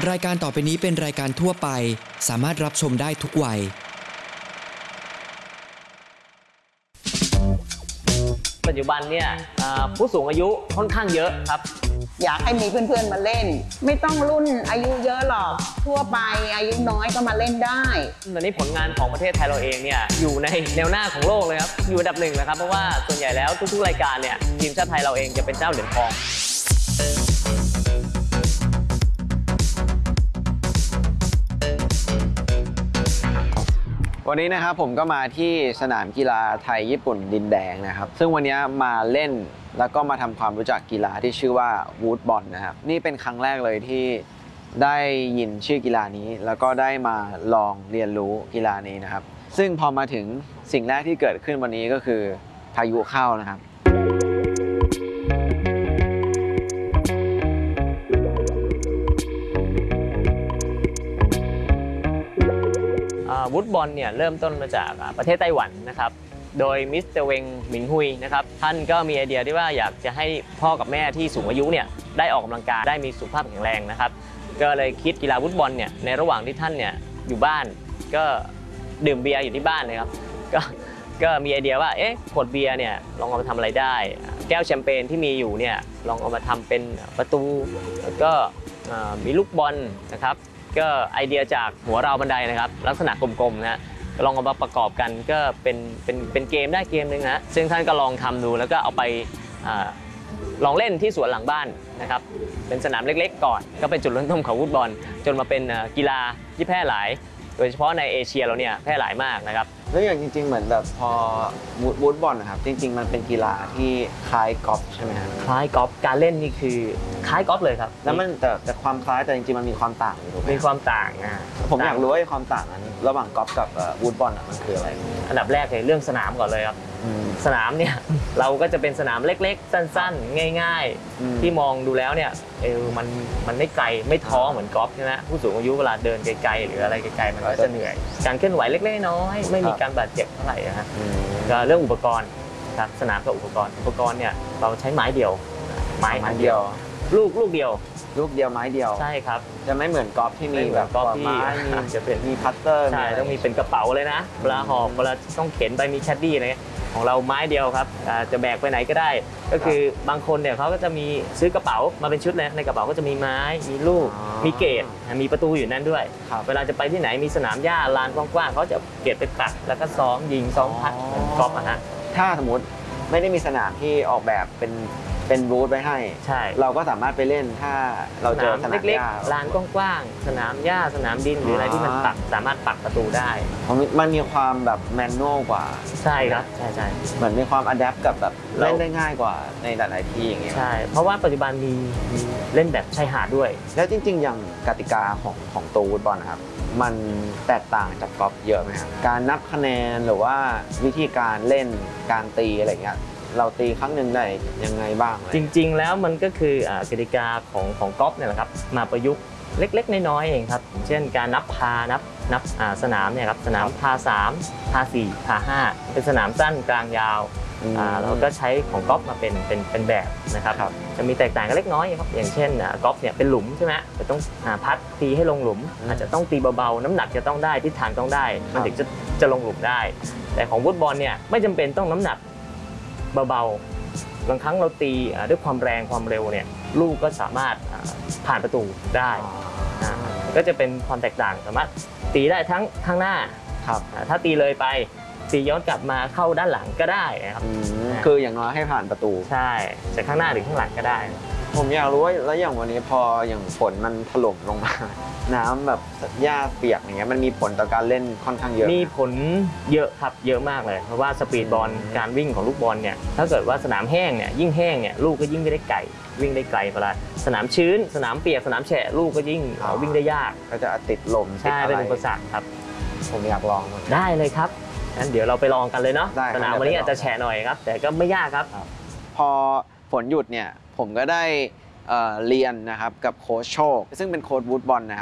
รายการต่อไปนี้เป็นรายการทั่วไปสามารถรับชมได้ทุกวัยปัจจุบันเนี่ยผู้สูงอายุค่อนข้างเยอะครับอยากให้มีเพื่อนๆมาเล่นไม่ต้องรุ่นอายุเยอะหรอกทั่วไปอายุน้อยก็มาเล่นได้ตอนนี้ผลงานของประเทศไทยเราเองเนี่ยอยู่ในแนวหน้าของโลกเลยครับอยู่อันดับหนึ่งนะครับเพราะว่าส่วนใหญ่แล้วทุกๆรายการเนี่ยทีมชาติไทยเราเองจะเป็นเจ้าเหรียญทองวันนี้นะครับผมก็มาที่สนามกีฬาไทยญี่ปุ่นดินแดงนะครับซึ่งวันนี้มาเล่นแล้วก็มาทำความรู้จักกีฬาที่ชื่อว่าวูดบอลนะครับนี่เป็นครั้งแรกเลยที่ได้ยินชื่อกีฬานี้แล้วก็ได้มาลองเรียนรู้กีฬานี้นะครับซึ่งพอมาถึงสิ่งแรกที่เกิดขึ้นวันนี้ก็คือพายุเข้านะครับวูดบอลเนี่ยเริ่มต้นมาจากประเทศไต้หวันนะครับโดยมิสเตอร์เวงหมิงฮุยนะครับท่านก็มีไอเดียที่ว่าอยากจะให้พ่อกับแม่ที่สูงอายุเนี่ยได้ออกกำลังกายได้มีสุขภาพแข็งแรงนะครับก็เลยคิดกีฬาวูดบอลเนี่ยในระหว่างที่ท่านเนี่ยอยู่บ้านก็ดื่มเบียร์อยู่ที่บ้านเลยครับก็มีไอเดียว่าขวดเบียร์เนี่ยลองเอามาทำอะไรได้แก้วแชมเปญที่มีอยู่เนี่ยลองเอามาทำเป็นประตูแล้วก็มีลูกบอลนะครับก็ไอเดียจากหัวราวบันไดนะครับลักษณะกลมๆนะลองเอามาประกอบกันก็เป็นเกมได้เกมนึงนะซึ่งท่านก็ลองทำดูแล้วก็เอาไปลองเล่นที่สวนหลังบ้านนะครับเป็นสนามเล็กๆก่อนก็เป็นจุดเริ่มต้นของฟุตบอลจนมาเป็นกีฬาที่แพร่หลายโดยเฉพาะในเอเชียเราเนี่ยแพร่หลายมากนะครับแล้วอย่างจริงๆเหมือนแบบพอวูดบอลนะครับจริงๆมันเป็นกีฬาที่คล้ายกอล์ฟใช่ไหมครับคล้ายกอล์ฟการเล่นนี่คือคล้ายกอล์ฟเลยครับแล้วมันแต่ความคล้ายแต่จริงๆมันมีความต่างอยู่ถูกไหมมีความต่างผมอยากรู้ว่าความต่างนั้นระหว่างกอล์ฟกับวูดบอลมันคืออะไรอันดับแรกเลยเรื่องสนามก่อนเลยครับสนามเนี่ยเราก็จะเป็นสนามเล็กๆสั้นๆง่ายๆที่มองดูแล้วเนี่ยมันไม่ไกลไม่ท้อเหมือนกอล์ฟใช่ไหมผู้สูงอายุเวลาเดินไกลๆหรืออะไรไกลๆมันก็จะเหนื่อยการเคลื่อนไหวเล็กๆน้อยๆไม่มีการบาดเจ็บเท่าไหร่นะฮะก็เรื่องอุปกรณ์ครับสนามกับอุปกรณ์เนี่ยเราใช้ไม้เดียวไม้เดียวลูกเดียวไม้เดียวใช่ครับจะไม่เหมือนกอล์ฟที่มีแบบกอล์ฟที่จะเป็นมีพัตเตอร์ใช่ต้องมีเป็นกระเป๋าเลยนะเวลาหอบเวลาต้องเข็นไปมีแคดดี้อะไรของเราไม้เดียวครับจะแบกไปไหนก็ได้ก็คือบางคนเนี่ยเขาก็จะมีซื้อกระเป๋ามาเป็นชุดเลยในกระเป๋าก็จะมีไม้มีลูกมีเกตมีประตูอยู่นั่นด้วยเวลาจะไปที่ไหนมีสนามหญ้าลานกว้างๆเขาจะเก็บไปปักแล้วก็ซ้อมยิงซ้อมพัดกอล์ฟฮะถ้าสมมติไม่ได้มีสนามที่ออกแบบเป็นรูทไว้ให้ใช่เราก็สามารถไปเล่นถ้าเราเจอสนามเล็กๆลานกว้างๆสนามหญ้าสนามดินหรืออะไรที่มันสามารถปักประตูได้มันมีความแบบแมนนวลกว่าใช่ครับใช่เหมือนมีความอัดแอปกับแบบเล่นได้ง่ายกว่าในหลายๆที่อย่างเงี้ยใช่เพราะว่าปัจจุบันมีเล่นแบบชายหาดด้วยแล้วจริงๆอย่างกติกาของตัวฟุตบอลนะครับมันแตกต่างจากกอล์ฟเยอะไหมครับการนับคะแนนหรือว่าวิธีการเล่นการตีอะไรเงี้ยเราตีครั้งหนึ่งได้ยังไงบ้างจริงๆแล้วมันก็คือกติกาของกอล์ฟเนี่ยแหละครับมาประยุกต์เล็กๆน้อยๆเองครับเช่นการนับพานับสนามเนี่ยครับสนามพา3พา4พา5เป็นสนามสั้นกลางยาวเราก็ใช้ของกอล์ฟมาเป็นแบบนะครับจะมีแตกต่างกันเล็กน้อยครับอย่างเช่นกอล์ฟเนี่ยเป็นหลุมใช่ไหมจะต้องพัดตีให้ลงหลุมอาจจะต้องตีเบาๆน้ำหนักจะต้องได้ทิศทางต้องได้มันถึงจะลงหลุมได้แต่ของฟุตบอลเนี่ยไม่จำเป็นต้องน้ำหนักเบาๆบางครั้งเราตีด้วยความแรงความเร็วเนี่ยลูกก็สามารถผ่านประตูได้ก็จะเป็นความแตกต่างสามารถตีได้ทั้งข้างหน้าถ้าตีเลยไปตีย้อนกลับมาเข้าด้านหลังก็ได้นะครับคืออย่างน้อยให้ผ่านประตูใช่จากข้างหน้าหรือข้างหลังก็ได้ผมอยากรู้ว่าแล้วอย่างวันนี้พออย่างฝนมันถล่มลงมาน้ำแบบหญ้าเปียกอย่างเงี้ยมันมีผลต่อการเล่นค่อนข้างเยอะมีผลเยอะครับเยอะมากเลยเพราะว่าสปีดบอลการวิ่งของลูกบอลเนี่ยถ้าเกิดว่าสนามแห้งเนี่ยยิ่งแห้งเนี่ยลูกก็ยิ่งไม่ได้ไกลวิ่งได้ไกลเวลาสนามชื้นสนามเปียกสนามแฉะลูกก็ยิ่งวิ่งได้ยากก็จะติดลมใช่เป็นอุปสรรคครับผมอยากลองได้เลยครับงั้นเดี๋ยวเราไปลองกันเลยเนาะสนามวันนี้อาจจะแฉะหน่อยครับแต่ก็ไม่ยากครับพอฝนหยุดเนี่ยผมก็ได้เรียนนะครับกับโค้ชโชคซึ่งเป็นโค้ชวูดบอลนะครับ